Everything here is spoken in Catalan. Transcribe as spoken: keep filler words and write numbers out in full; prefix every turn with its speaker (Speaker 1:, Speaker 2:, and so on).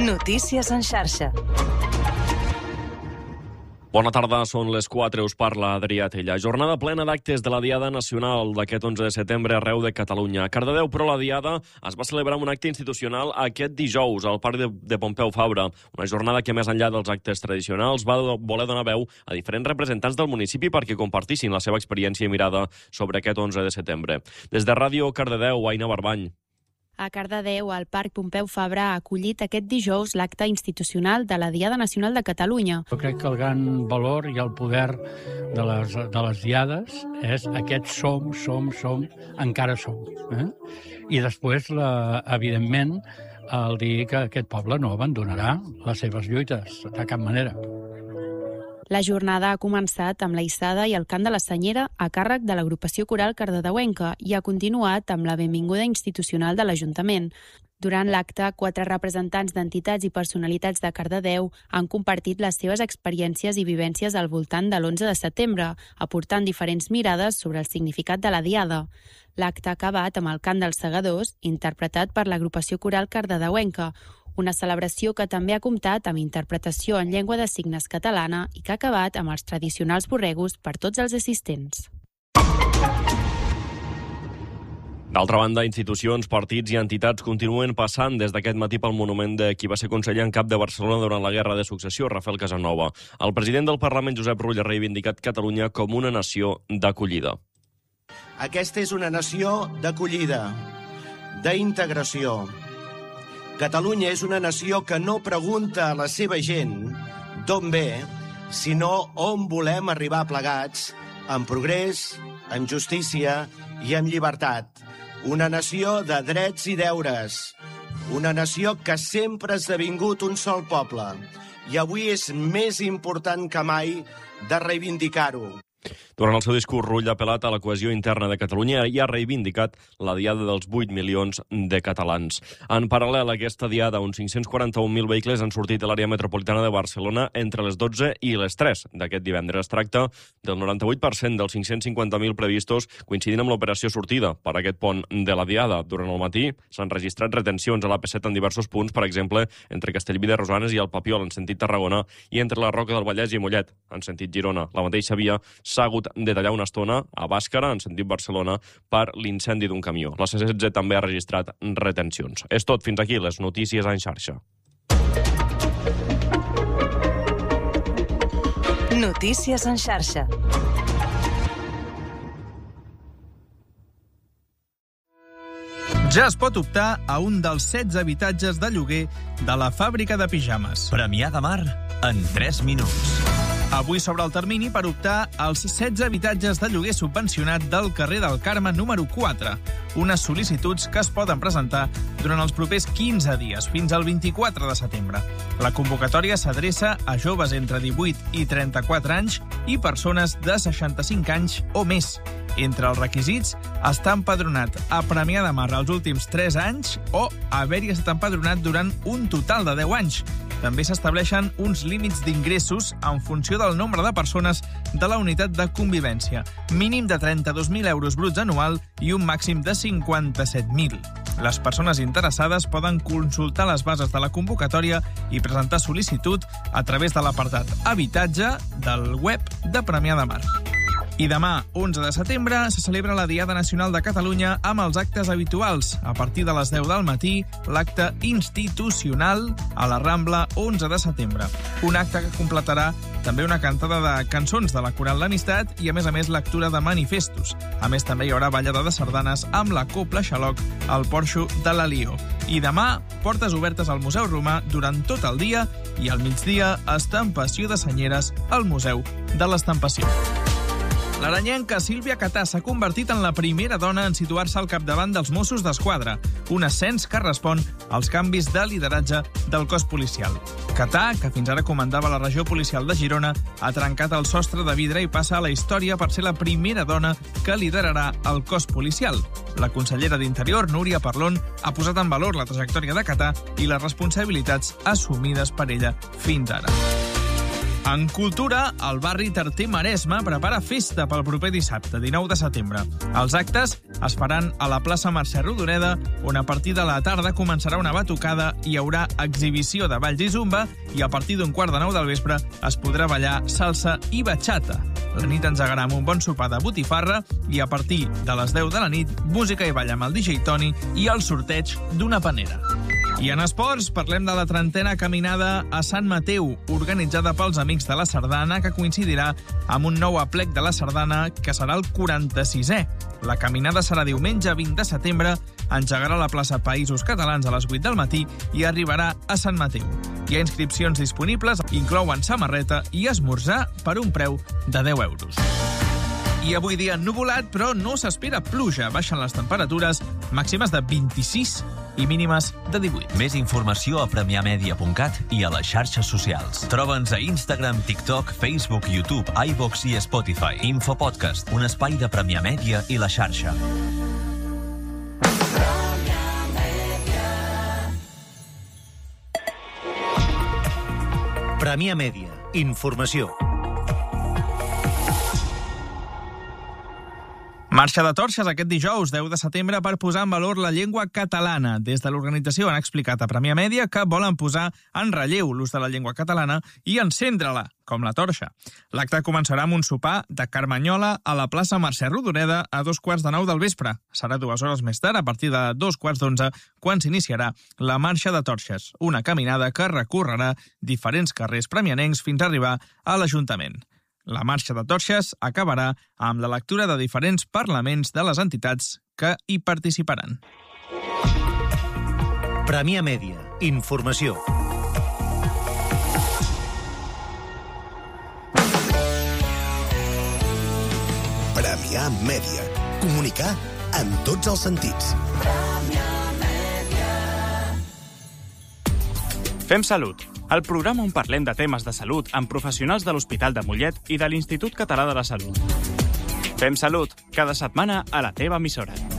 Speaker 1: Notícies en xarxa.
Speaker 2: Bona tarda, són les quatre, us parla Adrià Tella. Jornada plena d'actes de la Diada Nacional d'aquest onze de setembre arreu de Catalunya. A Cardedeu, però, la Diada es va celebrar amb un acte institucional aquest dijous al Parc de, de Pompeu Fabra. Una jornada que, més enllà dels actes tradicionals, va voler donar veu a diferents representants del municipi perquè compartissin la seva experiència i mirada sobre aquest onze de setembre. Des de Ràdio Cardedeu, Aina Barbany.
Speaker 3: A Cardedeu, el Parc Pompeu Fabra ha acollit aquest dijous l'acte institucional de la Diada Nacional de Catalunya.
Speaker 4: Jo crec que el gran valor i el poder de les, de les diades és aquest som, som, som, encara som. Eh? I després, la, evidentment, el dir que aquest poble no abandonarà les seves lluites, de cap manera.
Speaker 3: La jornada ha començat amb la hissada i el cant de la senyera a càrrec de l'agrupació coral cardedeuenca i ha continuat amb la benvinguda institucional de l'Ajuntament. Durant l'acte, quatre representants d'entitats i personalitats de Cardedeu han compartit les seves experiències i vivències al voltant de l'onze de setembre, aportant diferents mirades sobre el significat de la Diada. L'acte ha acabat amb el cant dels segadors, interpretat per l'agrupació coral cardedeuenca, una celebració que també ha comptat amb interpretació en llengua de signes catalana i que ha acabat amb els tradicionals borregos per tots els assistents.
Speaker 2: D'altra banda, institucions, partits i entitats continuen passant des d'aquest matí pel monument de qui va ser conseller en cap de Barcelona durant la Guerra de Successió, Rafael Casanova. El president del Parlament, Josep Rull, ha reivindicat Catalunya com una nació d'acollida.
Speaker 5: Aquesta és una nació d'acollida, d'integració. Catalunya és una nació que no pregunta a la seva gent d'on ve, sinó on volem arribar plegats, amb progrés, amb justícia i amb llibertat. Una nació de drets i deures. Una nació que sempre ha esdevingut un sol poble. I avui és més important que mai de reivindicar-ho.
Speaker 2: Durant el seu discurs, Rull ha apel·lat a la cohesió interna de Catalunya i ha reivindicat la diada dels vuit milions de catalans. En paral·lel a aquesta diada, uns cinc-cents quaranta-un mil vehicles han sortit a l'àrea metropolitana de Barcelona entre les dotze i les tres d'aquest divendres. Es tracta del noranta-vuit per cent dels cinc-cents cinquanta mil previstos coincidint amb l'operació sortida per aquest pont de la diada. Durant el matí s'han registrat retencions a l'A P set en diversos punts, per exemple, entre Castellví de Rosanes i el Papiol, en sentit Tarragona, i entre la Roca del Vallès i Mollet, en sentit Girona. La mateixa via s'ha hagut de tallar una estona a Bàscara, en sentit Barcelona, per l'incendi d'un camió. La C setze també ha registrat retencions. És tot, fins aquí les notícies en xarxa.
Speaker 1: Notícies en xarxa.
Speaker 6: Ja es pot optar a un dels setze habitatges de lloguer de la fàbrica de pijames.
Speaker 7: Premià de Mar en tres minuts.
Speaker 6: Avui s'obre el termini per optar als setze habitatges de lloguer subvencionat del carrer del Carme número quatre. Unes sol·licituds que es poden presentar durant els propers quinze dies, fins al vint-i-quatre de setembre. La convocatòria s'adreça a joves entre divuit i trenta-quatre anys i persones de seixanta-cinc anys o més. Entre els requisits, estar empadronat a Premià de Mar els últims tres anys o haver-hi estat empadronat durant un total de deu anys. També s'estableixen uns límits d'ingressos en funció del nombre de persones de la unitat de convivència, mínim de trenta-dos mil euros bruts anual i un màxim de cinquanta-set mil. Les persones interessades poden consultar les bases de la convocatòria i presentar sol·licitud a través de l'apartat Habitatge del web de Premià de Mar. I demà, onze de setembre, se celebra la Diada Nacional de Catalunya amb els actes habituals. A partir de les deu del matí, l'acte institucional a la Rambla, onze de setembre. Un acte que completarà també una cantada de cançons de la Coral L'Amistat i, a més a més, lectura de manifestos. A més, també hi haurà ballada de sardanes amb la Copla Xaloc al porxo de l'Alió. I demà, portes obertes al Museu Romà durant tot el dia i al migdia, estampació de senyeres al Museu de l'Estampació. L'aranyenca Sílvia Catà s'ha convertit en la primera dona en situar-se al capdavant dels Mossos d'Esquadra, un ascens que respon als canvis de lideratge del cos policial. Catà, que fins ara comandava la regió policial de Girona, ha trencat el sostre de vidre i passa a la història per ser la primera dona que liderarà el cos policial. La consellera d'Interior, Núria Parlon, ha posat en valor la trajectòria de Catà i les responsabilitats assumides per ella fins ara. En cultura, el barri Tarter Maresme prepara festa pel proper dissabte, dinou de setembre. Els actes es faran a la plaça Mercè Rodoreda, on a partir de la tarda començarà una batucada, hi haurà exhibició de balls i zumba i a partir d'un quart de nou del vespre es podrà ballar salsa i bachata. La nit engegarà amb un bon sopar de botifarra i a partir de les deu de la nit, música i ball amb el D J Toni i el sorteig d'una panera. I en esports, parlem de la trentena caminada a Sant Mateu, organitzada pels Amics de la Sardana, que coincidirà amb un nou aplec de la Sardana, que serà el quaranta-sisè. La caminada serà diumenge vint de setembre, engegarà a la plaça Països Catalans a les vuit del matí i arribarà a Sant Mateu. Hi ha inscripcions disponibles, inclouen samarreta i esmorzar per un preu de deu euros. I avui dia ennuvolat, però no s'espera pluja. Baixen les temperatures màximes de vint-i-sis i mínimes de divuit.
Speaker 7: Més informació a premià media punt cat i a les xarxes socials. Troba'ns a Instagram, TikTok, Facebook, YouTube, iVox i Spotify. Infopodcast, un espai de Premià Mèdia i la xarxa.
Speaker 8: Premià Mèdia. Informació.
Speaker 6: Marxa de torxes aquest dijous, deu de setembre, per posar en valor la llengua catalana. Des de l'organització han explicat a Premià Mèdia que volen posar en relleu l'ús de la llengua catalana i encendre-la, com la torxa. L'acte començarà amb un sopar de carmanyola a la plaça Mercè Rodoreda a dos quarts de nou del vespre. Serà dues hores més tard, a partir de dos quarts d'onze, quan s'iniciarà la Marxa de Torxes, una caminada que recorrerà diferents carrers premianencs fins a arribar a l'Ajuntament. La Marxa de Torxes acabarà amb la lectura de diferents parlaments de les entitats que hi participaran.
Speaker 8: Premià Mèdia. Informació.
Speaker 9: Premià Mèdia. Comunicar en tots els sentits.
Speaker 10: Fem Salut, el programa on parlem de temes de salut amb professionals de l'Hospital de Mollet i de l'Institut Català de la Salut. Fem Salut, cada setmana a la teva emissora.